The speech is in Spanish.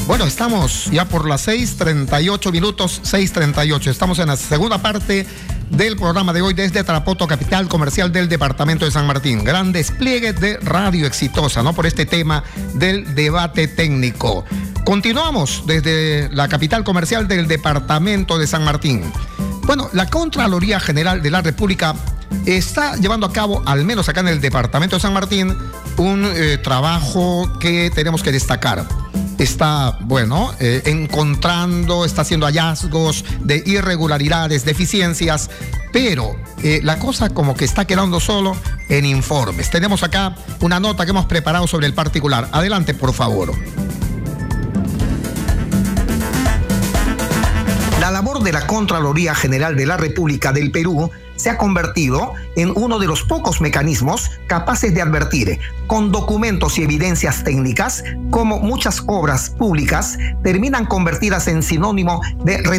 Bueno, estamos ya por las 6:38 minutos, 6:38. Estamos en la segunda parte del programa de hoy desde Tarapoto, capital comercial del departamento de San Martín. Gran despliegue de radio exitosa, ¿no? Por este tema del debate técnico. Continuamos desde la capital comercial del departamento de San Martín. Bueno, la Contraloría General de la República está llevando a cabo, al menos acá en el departamento de San Martín, un trabajo que tenemos que destacar. Está, bueno, está haciendo hallazgos de irregularidades, deficiencias, pero la cosa como que está quedando solo en informes. Tenemos acá una nota que hemos preparado sobre el particular. Adelante, por favor. La labor de la Contraloría General de la República del Perú se ha convertido en uno de los pocos mecanismos capaces de advertir con documentos y evidencias técnicas cómo muchas obras públicas terminan convertidas en sinónimo de